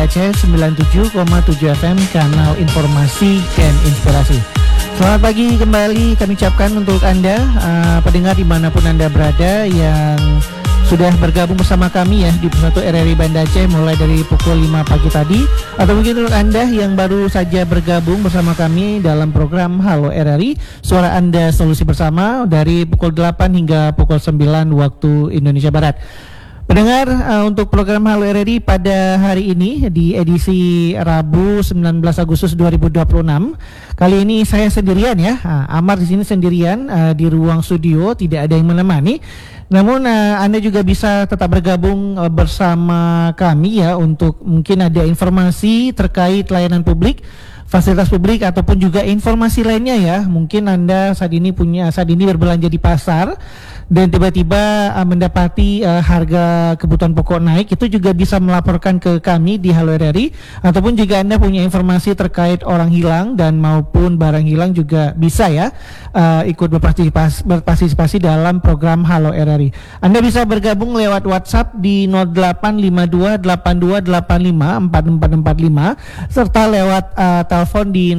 Aceh 97,7 FM, kanal informasi dan inspirasi. Selamat pagi kembali kami ucapkan untuk Anda pendengar dimanapun Anda berada yang sudah bergabung bersama kami ya di Pusat RRI Banda Aceh mulai dari pukul 5 pagi tadi, atau mungkin untuk Anda yang baru saja bergabung bersama kami dalam program Halo RRI, suara Anda solusi bersama dari pukul 8 hingga pukul 9 waktu Indonesia Barat. Pendengar, untuk program Halo RRI pada hari ini di edisi Rabu 19 Agustus 2026. Kali ini saya sendirian ya. Amar di sini sendirian di ruang studio, tidak ada yang menemani. Namun Anda juga bisa tetap bergabung bersama kami ya untuk mungkin ada informasi terkait layanan publik, fasilitas publik ataupun juga informasi lainnya ya. Mungkin Anda saat ini berbelanja di pasar dan tiba-tiba mendapati harga kebutuhan pokok naik, itu juga bisa melaporkan ke kami di Halo RRI. Ataupun jika Anda punya informasi terkait orang hilang dan maupun barang hilang juga bisa ya ikut berpartisipasi dalam program Halo RRI. Anda bisa bergabung lewat WhatsApp di 085282854445 serta lewat telepon di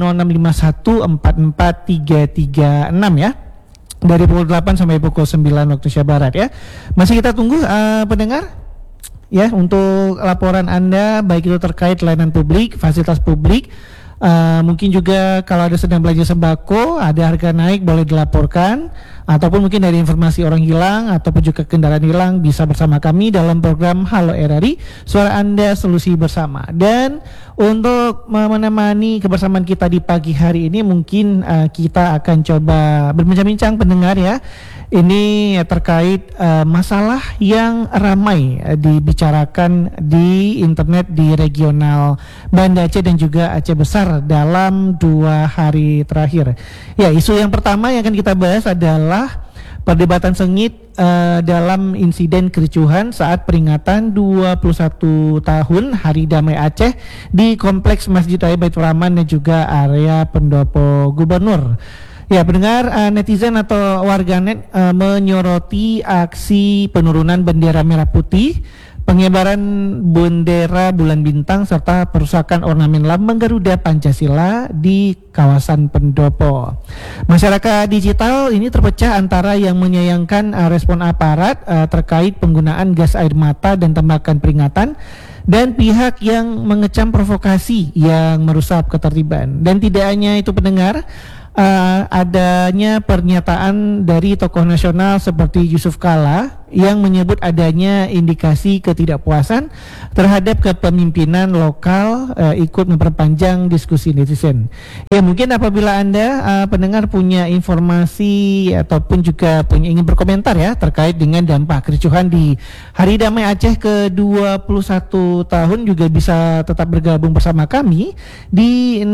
0651443336 ya. Dari pukul 8 sampai pukul 9 waktu Indonesia Barat ya. Masih kita tunggu pendengar ya untuk laporan Anda, baik itu terkait layanan publik, fasilitas publik, mungkin juga kalau ada sedang belanja sembako, ada harga naik boleh dilaporkan, ataupun mungkin dari informasi orang hilang ataupun juga kendaraan hilang, bisa bersama kami dalam program Halo RRI, suara Anda solusi bersama. Dan untuk menemani kebersamaan kita di pagi hari ini, mungkin kita akan coba berbincang-bincang pendengar ya. Ini terkait masalah yang ramai dibicarakan di internet di regional Banda Aceh dan juga Aceh Besar dalam 2 hari terakhir. Ya, isu yang pertama yang akan kita bahas adalah perdebatan sengit dalam insiden kericuhan saat peringatan 21 tahun Hari Damai Aceh di Kompleks Masjid Raya Baitur Rahman dan juga area Pendopo Gubernur. Ya, pendengar, netizen atau warganet menyoroti aksi penurunan bendera merah putih, pengibaran bendera bulan bintang serta perusakan ornamen lambang Garuda Pancasila di kawasan Pendopo. Masyarakat digital ini terpecah antara yang menyayangkan respon aparat terkait penggunaan gas air mata dan tembakan peringatan, dan pihak yang mengecam provokasi yang merusak ketertiban. Dan tidak hanya itu pendengar, adanya pernyataan dari tokoh nasional seperti Yusuf Kala yang menyebut adanya indikasi ketidakpuasan terhadap kepemimpinan lokal ikut memperpanjang diskusi netizen. Ya, mungkin apabila Anda pendengar punya informasi ataupun juga ingin berkomentar ya terkait dengan dampak kericuhan di Hari Damai Aceh ke-21 tahun, juga bisa tetap bergabung bersama kami di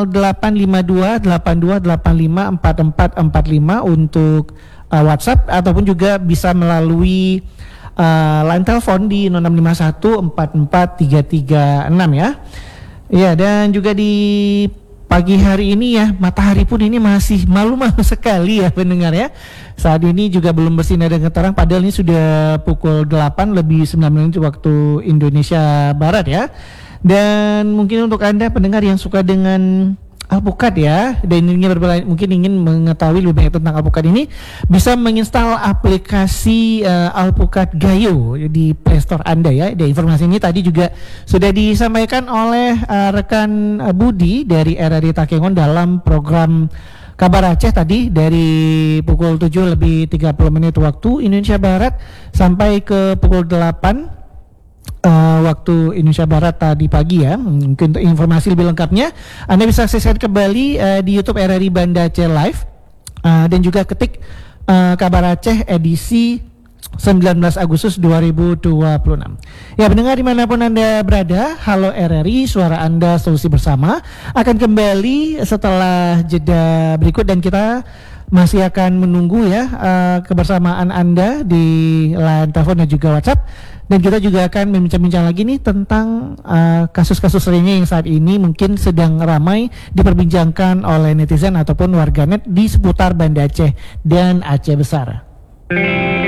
085282854445 untuk WhatsApp, ataupun juga bisa melalui line telepon di 0651443336 ya. Ya, dan juga di pagi hari ini ya, matahari pun ini masih malu-malu sekali ya pendengar ya. Saat ini juga belum bersinar dengan terang, padahal ini sudah pukul 8 lebih 9 menit waktu Indonesia Barat ya. Dan mungkin untuk Anda pendengar yang suka dengan alpukat ya, dan mungkin ingin mengetahui lebih banyak tentang alpukat ini, bisa menginstal aplikasi Alpukat Gayo di Play Store Anda ya. Dan informasi ini tadi juga sudah disampaikan oleh rekan Budi dari RRI Takengon dalam program Kabar Aceh tadi dari pukul 7 lebih 30 menit waktu Indonesia Barat sampai ke pukul 8 waktu Indonesia Barat tadi pagi ya. Mungkin untuk informasi lebih lengkapnya Anda bisa saksikan kembali di YouTube RRI Banda Aceh Live, dan juga ketik Kabar Aceh edisi 19 Agustus 2026. Ya, pendengar dimanapun Anda berada, Halo RRI, suara Anda solusi bersama akan kembali setelah jeda berikut, dan kita masih akan menunggu ya kebersamaan Anda di line telepon dan juga WhatsApp. Dan kita juga akan membincang-bincang lagi nih tentang kasus-kasus lainnya yang saat ini mungkin sedang ramai diperbincangkan oleh netizen ataupun warganet di seputar Banda Aceh dan Aceh Besar.